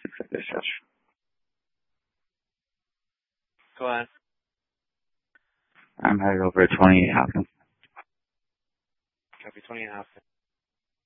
6 dispatch. Go ahead. I'm headed over to 28 Hopkins. Copy 28 Hopkins.